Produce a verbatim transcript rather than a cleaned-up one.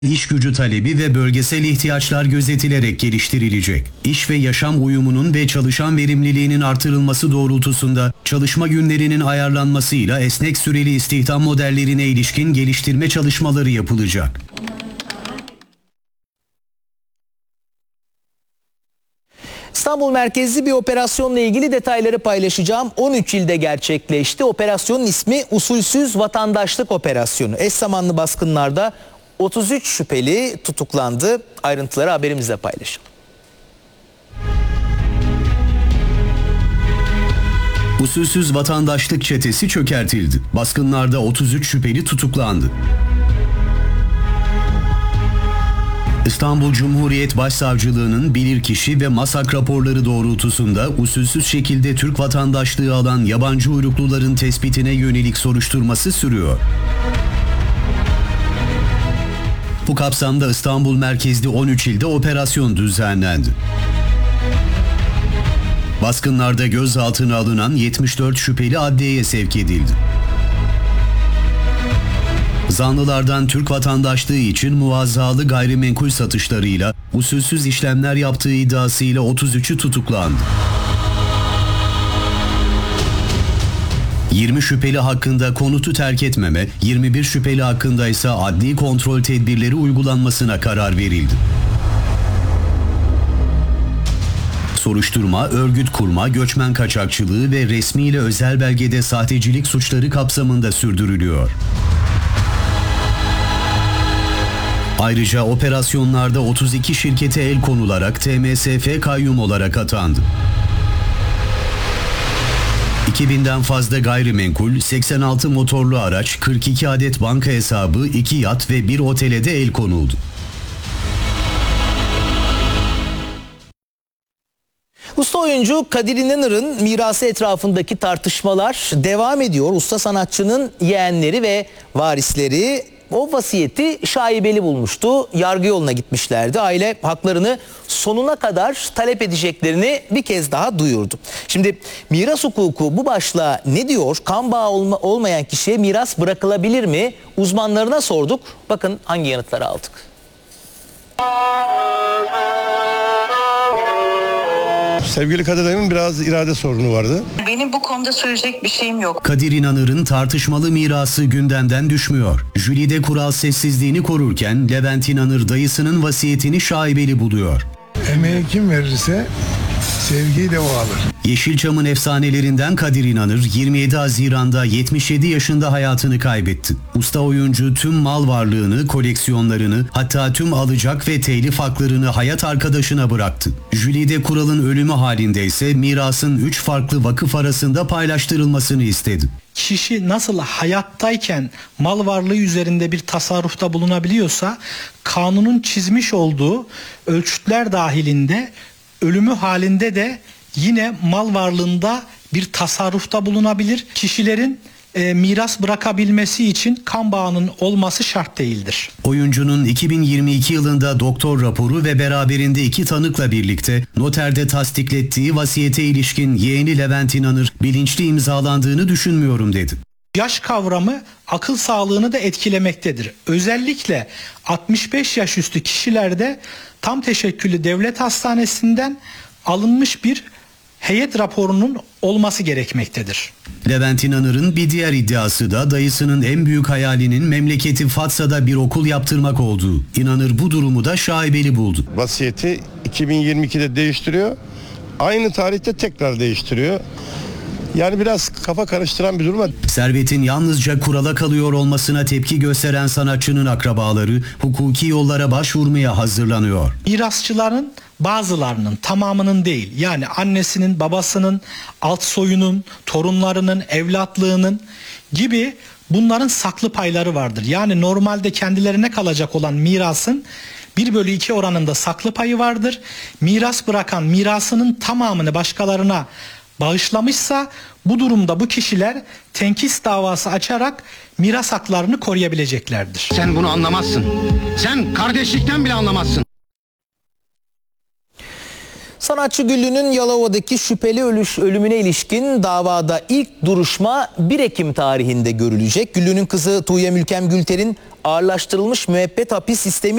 İş gücü talebi ve bölgesel ihtiyaçlar gözetilerek geliştirilecek. İş ve yaşam uyumunun ve çalışan verimliliğinin artırılması doğrultusunda çalışma günlerinin ayarlanmasıyla esnek süreli istihdam modellerine ilişkin geliştirme çalışmaları yapılacak. İstanbul merkezli bir operasyonla ilgili detayları paylaşacağım. on üç ilde gerçekleşti. Operasyonun ismi Usulsüz Vatandaşlık Operasyonu. Eş zamanlı baskınlarda otuz üç şüpheli tutuklandı. Ayrıntıları haberimizle paylaşalım. Usulsüz vatandaşlık çetesi çökertildi. Baskınlarda otuz üç şüpheli tutuklandı. İstanbul Cumhuriyet Başsavcılığı'nın bilirkişi ve masak raporları doğrultusunda usulsüz şekilde Türk vatandaşlığı alan yabancı uyrukluların tespitine yönelik soruşturması sürüyor. Bu kapsamda İstanbul merkezli on üç ilde operasyon düzenlendi. Baskınlarda gözaltına alınan yetmiş dört şüpheli adliyeye sevk edildi. Zanlılardan Türk vatandaşlığı için muvazzalı gayrimenkul satışlarıyla usulsüz işlemler yaptığı iddiasıyla otuz üçü tutuklandı. yirmi şüpheli hakkında konutu terk etmeme, yirmi bir şüpheli hakkında ise adli kontrol tedbirleri uygulanmasına karar verildi. Soruşturma, örgüt kurma, göçmen kaçakçılığı ve resmi ile özel belgede sahtecilik suçları kapsamında sürdürülüyor. Ayrıca operasyonlarda otuz iki şirkete el konularak T M S F kayyum olarak atandı. iki binden fazla gayrimenkul, seksen altı motorlu araç, kırk iki adet banka hesabı, iki yat ve bir otele de el konuldu. Usta oyuncu Kadir İnanır'ın mirası etrafındaki tartışmalar devam ediyor. Usta sanatçının yeğenleri ve varisleri o vasiyeti şaibeli bulmuştu. Yargı yoluna gitmişlerdi. Aile haklarını sonuna kadar talep edeceklerini bir kez daha duyurdu. Şimdi miras hukuku bu başlığa ne diyor? Kan bağı olma, olmayan kişiye miras bırakılabilir mi? Uzmanlarına sorduk. Bakın hangi yanıtları aldık. Sevgili Kadir Dayım'ın biraz irade sorunu vardı. Benim bu konuda söyleyecek bir şeyim yok. Kadir İnanır'ın tartışmalı mirası gündemden düşmüyor. Jülide kural sessizliğini korurken Levent İnanır dayısının vasiyetini şaibeli buluyor. Emeği kim verirse sevgiyi de o alır. Yeşilçam'ın efsanelerinden Kadir İnanır yirmi yedi Haziran'da yetmiş yedi yaşında hayatını kaybetti. Usta oyuncu tüm mal varlığını, koleksiyonlarını, hatta tüm alacak ve telif haklarını hayat arkadaşına bıraktı. Jülide Kural'ın ölümü halinde ise mirasın üç farklı vakıf arasında paylaştırılmasını istedi. Kişi nasıl hayattayken mal varlığı üzerinde bir tasarrufta bulunabiliyorsa, kanunun çizmiş olduğu ölçütler dahilinde ölümü halinde de yine mal varlığında bir tasarrufta bulunabilir. Kişilerin e, miras bırakabilmesi için kan bağının olması şart değildir. Oyuncunun iki bin yirmi iki yılında doktor raporu ve beraberinde iki tanıkla birlikte noterde tasdiklettiği vasiyete ilişkin yeğeni Levent İnanır bilinçli imzalandığını düşünmüyorum dedi. Yaş kavramı akıl sağlığını da etkilemektedir. Özellikle altmış beş yaş üstü kişilerde tam teşekküllü devlet hastanesinden alınmış bir heyet raporunun olması gerekmektedir. Levent İnanır'ın bir diğer iddiası da dayısının en büyük hayalinin memleketi Fatsa'da bir okul yaptırmak olduğu. İnanır bu durumu da şaibeli buldu. Vasiyeti iki bin yirmi ikide değiştiriyor. Aynı tarihte tekrar değiştiriyor. Yani biraz kafa karıştıran bir durum. Servetin yalnızca kurala kalıyor olmasına tepki gösteren sanatçının akrabaları hukuki yollara başvurmaya hazırlanıyor. Mirasçıların bazılarının, tamamının değil, yani annesinin, babasının, alt soyunun, torunlarının, evlatlığının gibi bunların saklı payları vardır. Yani normalde kendilerine kalacak olan mirasın bir bölü iki oranında saklı payı vardır. Miras bırakan mirasının tamamını başkalarına bağışlamışsa bu durumda bu kişiler tenkis davası açarak miras haklarını koruyabileceklerdir. Sen bunu anlamazsın. Sen kardeşlikten bile anlamazsın. Sanatçı Güllü'nün Yalova'daki şüpheli ölüş, ölümüne ilişkin davada ilk duruşma bir Ekim tarihinde görülecek. Güllü'nün kızı Tuğya Mülkem Gülter'in ağırlaştırılmış müebbet hapis sistemi